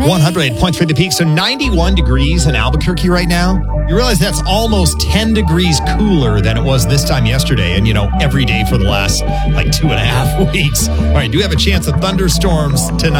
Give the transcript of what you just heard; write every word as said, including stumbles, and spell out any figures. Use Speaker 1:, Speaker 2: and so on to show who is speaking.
Speaker 1: one oh eight point three The Peak. So ninety-one degrees in Albuquerque right now. You realize that's almost ten degrees cooler than it was this time yesterday. And, you know, every day for the last like two and a half weeks. All right, do have a chance of thunderstorms tonight.